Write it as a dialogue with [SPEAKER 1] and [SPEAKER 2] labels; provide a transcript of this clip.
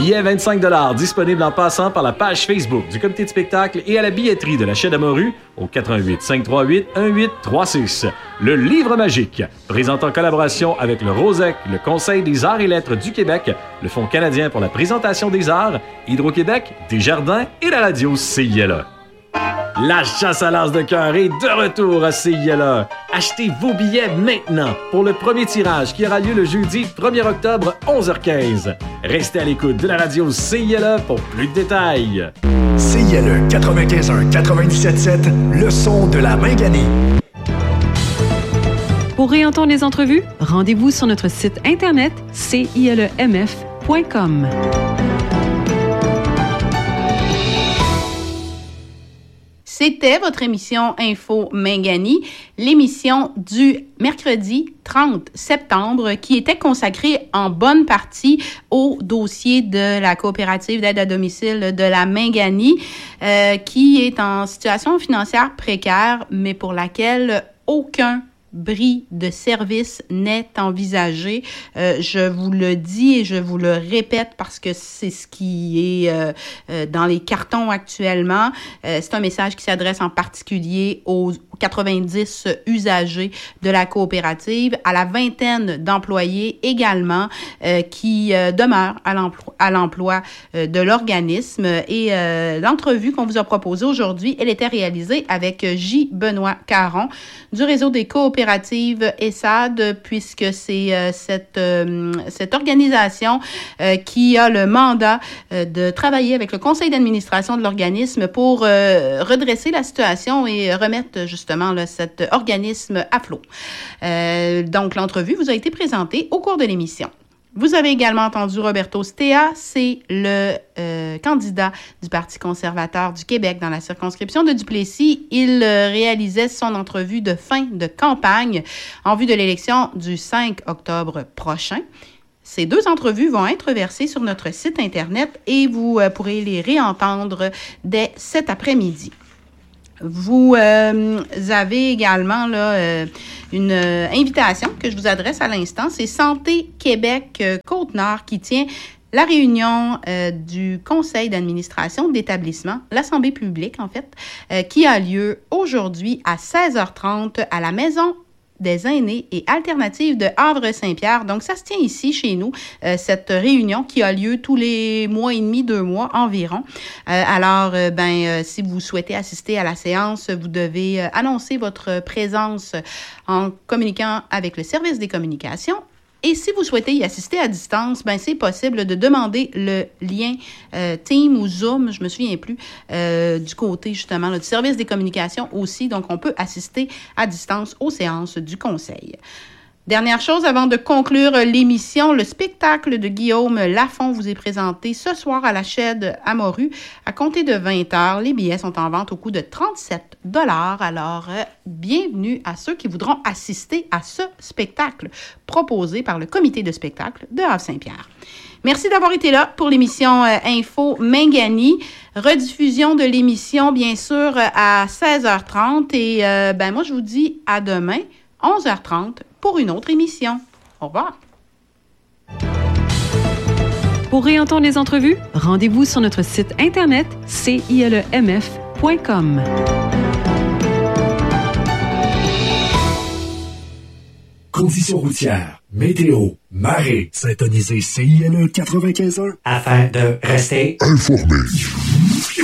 [SPEAKER 1] Billets 25$ disponibles en passant par la page Facebook du comité de spectacle et à la billetterie de la Chaîne à Morue au 88 538 1836. Le Livre magique, présente en collaboration avec le Rosec, le Conseil des arts et lettres du Québec, le Fonds canadien pour la présentation des arts, Hydro-Québec, Desjardins et la radio CILA. La chasse à l'as de cœur est de retour à CILA. Achetez vos billets maintenant pour le premier tirage qui aura lieu le jeudi 1er octobre 11h15. Restez à l'écoute de la radio CILA pour plus de détails.
[SPEAKER 2] CILA 95.1, 97.7, le son de la Minganie.
[SPEAKER 3] Pour réentendre les entrevues, rendez-vous sur notre site internet cilemf.com.
[SPEAKER 4] C'était votre émission Info Mingani, l'émission du mercredi 30 septembre qui était consacrée en bonne partie au dossier de la coopérative d'aide à domicile de la Mingani qui est en situation financière précaire, mais pour laquelle aucun bris de service n'est envisagé. Je vous le dis et je vous le répète parce que c'est ce qui est dans les cartons actuellement. C'est un message qui s'adresse en particulier aux 90 usagers de la coopérative, à la vingtaine d'employés également qui demeurent à l'emploi de l'organisme. Et l'entrevue qu'on vous a proposée aujourd'hui, elle était réalisée avec J. Benoît Caron du réseau des coopératives ESSAD, puisque c'est cette organisation qui a le mandat de travailler avec le conseil d'administration de l'organisme pour redresser la situation et remettre justement cet organisme à flot. Donc, l'entrevue vous a été présentée au cours de l'émission. Vous avez également entendu Roberto Stea, c'est le candidat du Parti conservateur du Québec dans la circonscription de Duplessis. Il réalisait son entrevue de fin de campagne en vue de l'élection du 5 octobre prochain. Ces deux entrevues vont être versées sur notre site Internet et vous pourrez les réentendre dès cet après-midi. Vous avez également là une invitation que je vous adresse à l'instant. C'est Santé Québec Côte-Nord qui tient la réunion du conseil d'administration d'établissement, l'Assemblée publique en fait, qui a lieu aujourd'hui à 16h30 à la Maison des aînés et alternatives de Havre-Saint-Pierre. Donc, ça se tient ici, chez nous, cette réunion qui a lieu tous les mois et demi, 2 mois environ. Alors, si vous souhaitez assister à la séance, vous devez annoncer votre présence en communiquant avec le service des communications. Et si vous souhaitez y assister à distance, c'est possible de demander le lien Teams ou Zoom, je me souviens plus, du côté justement du service des communications aussi. Donc, on peut assister à distance aux séances du conseil. Dernière chose, avant de conclure l'émission, le spectacle de Guillaume Lafont vous est présenté ce soir à la Chaîne à Morue à compter de 20h. Les billets sont en vente au coût de 37 $. Alors, bienvenue à ceux qui voudront assister à ce spectacle proposé par le comité de spectacle de Havre-Saint-Pierre. Merci d'avoir été là pour l'émission Info Mingani. Rediffusion de l'émission, bien sûr, à 16h30. Et moi, je vous dis à demain, 11h30, pour une autre émission. Au revoir.
[SPEAKER 3] Pour réentendre les entrevues, rendez-vous sur notre site internet cilemf.com.
[SPEAKER 2] Conditions routières, météo, marée, syntonisez CILE 95.1
[SPEAKER 5] afin de rester
[SPEAKER 2] informé.